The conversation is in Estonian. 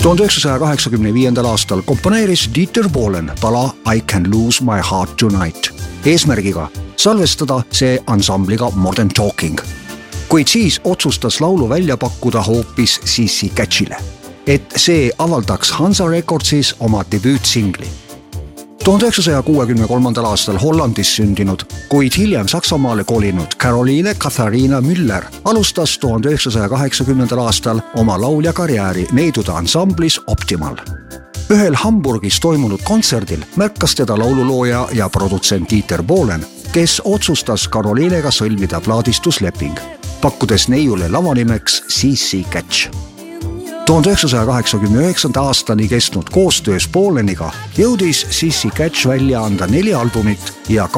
1985. aastal komponeeris Dieter Bohlen pala I Can Lose My Heart Tonight eesmärgiga salvestada see ansambliga Modern Talking. Kuid siis otsustas laulu välja pakkuda hoopis Sissi Catchile, et see avaldaks Hansa Recordsis oma debüütsingli. 1963. aastal Hollandis sündinud, kuid hiljem Saksamaale kolinud Caroline Katharina Müller alustas 1980. aastal oma lauljakarjääri neidude ansamblis Optimal. Ühel Hamburgis toimunud kontserdil märkas teda laululooja ja produtsent Dieter Bohlen, kes otsustas Carolinega sõlmida plaadistusleping, pakkudes neiule lavanimeks Sissi Catch. 1989. aastani kestnud koostöös Bohleniga jõudis Sissi Catch välja anda 4 albumit ja